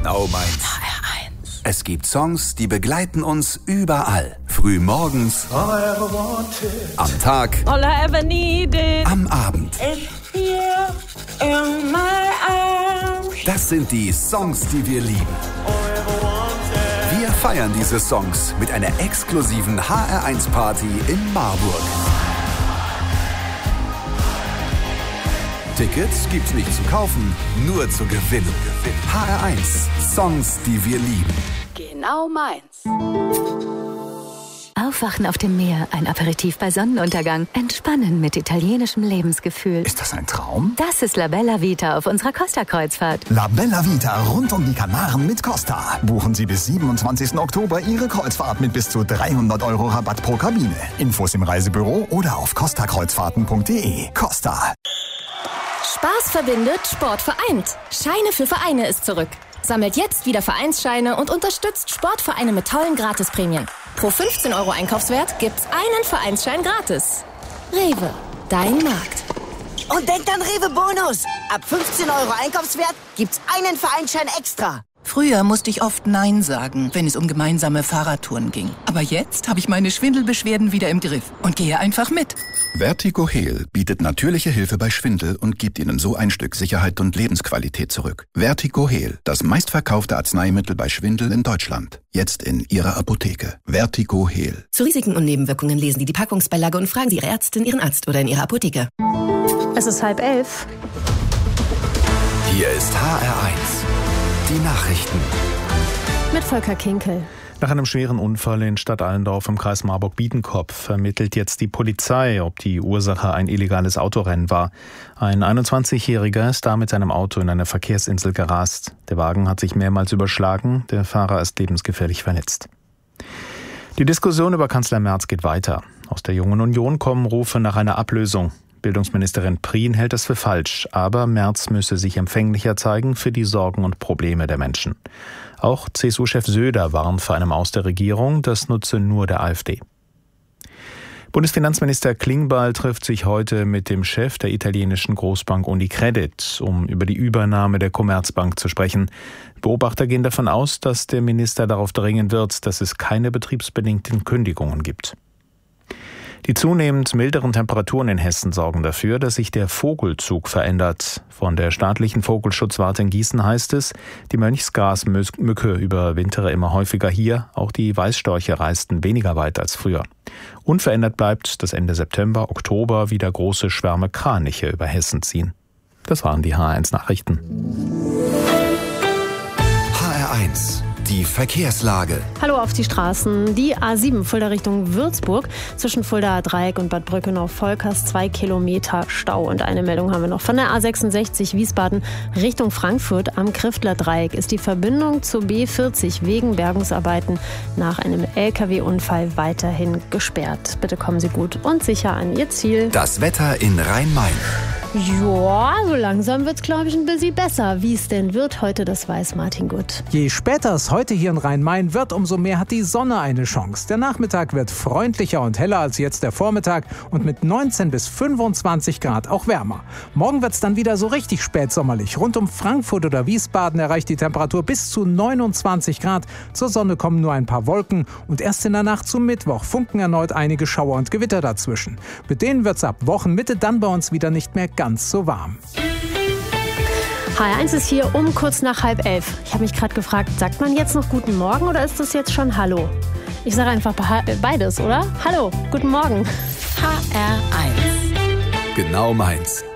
Genau meins. HR1. Es gibt Songs, die begleiten uns überall. Früh morgens, am Tag, All I ever needed. am Abend. It's here in my arms. Das sind die Songs, die wir lieben. Wir feiern diese Songs mit einer exklusiven HR1-Party in Marburg. Tickets gibt's nicht zu kaufen, nur zu gewinnen. HR1, Songs, die wir lieben. Genau meins. Aufwachen auf dem Meer, ein Aperitif bei Sonnenuntergang, entspannen mit italienischem Lebensgefühl. Ist das ein Traum? Das ist La Bella Vita auf unserer Costa-Kreuzfahrt. La Bella Vita rund um die Kanaren mit Costa. Buchen Sie bis 27. Oktober Ihre Kreuzfahrt mit bis zu 300 € Rabatt pro Kabine. Infos im Reisebüro oder auf costakreuzfahrten.de. Costa. Spaß verbindet, Sport vereint. Scheine für Vereine ist zurück. Sammelt jetzt wieder Vereinsscheine und unterstützt Sportvereine mit tollen Gratisprämien. Pro 15 € Einkaufswert gibt's einen Vereinsschein gratis. Rewe, dein Markt. Und denkt an Rewe Bonus. Ab 15 € Einkaufswert gibt's einen Vereinsschein extra. Früher musste ich oft Nein sagen, wenn es um gemeinsame Fahrradtouren ging. Aber jetzt habe ich meine Schwindelbeschwerden wieder im Griff und gehe einfach mit. Vertigo Heal bietet natürliche Hilfe bei Schwindel und gibt Ihnen so ein Stück Sicherheit und Lebensqualität zurück. Vertigo Heal, das meistverkaufte Arzneimittel bei Schwindel in Deutschland. Jetzt in Ihrer Apotheke. Vertigo Heal. Zu Risiken und Nebenwirkungen lesen Sie die Packungsbeilage und fragen Sie Ihre Ärztin, Ihren Arzt oder in Ihrer Apotheke. Es ist 10:30. Hier ist HR1. Die Nachrichten. Mit Volker Kinkel. Nach einem schweren Unfall in Stadt Allendorf im Kreis Marburg-Biedenkopf ermittelt jetzt die Polizei, ob die Ursache ein illegales Autorennen war. Ein 21-Jähriger ist da mit seinem Auto in eine Verkehrsinsel gerast. Der Wagen hat sich mehrmals überschlagen, der Fahrer ist lebensgefährlich verletzt. Die Diskussion über Kanzler Merz geht weiter. Aus der Jungen Union kommen Rufe nach einer Ablösung. Bildungsministerin Prien hält das für falsch, aber Merz müsse sich empfänglicher zeigen für die Sorgen und Probleme der Menschen. Auch CSU-Chef Söder warnt vor einem Aus der Regierung, das nutze nur der AfD. Bundesfinanzminister Klingbeil trifft sich heute mit dem Chef der italienischen Großbank Unicredit, um über die Übernahme der Commerzbank zu sprechen. Beobachter gehen davon aus, dass der Minister darauf dringen wird, dass es keine betriebsbedingten Kündigungen gibt. Die zunehmend milderen Temperaturen in Hessen sorgen dafür, dass sich der Vogelzug verändert. Von der staatlichen Vogelschutzwarte in Gießen heißt es, die Mönchsgrasmücke überwintere immer häufiger hier, auch die Weißstorche reisten weniger weit als früher. Unverändert bleibt, dass Ende September, Oktober wieder große Schwärme Kraniche über Hessen ziehen. Das waren die HR1 Nachrichten. HR1. Die Verkehrslage. Hallo auf die Straßen. Die A7 Fulda Richtung Würzburg. Zwischen Fuldaer Dreieck und Bad Brückenau-Volkers 2 Kilometer Stau. Und eine Meldung haben wir noch. Von der A66 Wiesbaden Richtung Frankfurt am Kriftler Dreieck ist die Verbindung zur B40 wegen Bergungsarbeiten nach einem LKW-Unfall weiterhin gesperrt. Bitte kommen Sie gut und sicher an Ihr Ziel. Das Wetter in Rhein-Main. Ja, so langsam wird's, glaube ich, ein bisschen besser. Wie es denn wird heute, das weiß Martin Gut. Je später es heute hier in Rhein-Main wird, umso mehr hat die Sonne eine Chance. Der Nachmittag wird freundlicher und heller als jetzt der Vormittag und mit 19 bis 25 Grad auch wärmer. Morgen wird's dann wieder so richtig spätsommerlich. Rund um Frankfurt oder Wiesbaden erreicht die Temperatur bis zu 29 Grad. Zur Sonne kommen nur ein paar Wolken und erst in der Nacht zum Mittwoch funken erneut einige Schauer und Gewitter dazwischen. Mit denen wird's ab Wochenmitte dann bei uns wieder nicht mehr ganz so warm. HR1 ist hier um kurz nach 10:30. Ich habe mich gerade gefragt, sagt man jetzt noch Guten Morgen oder ist das jetzt schon Hallo? Ich sage einfach beides, oder? Hallo, guten Morgen. HR1. Genau meins.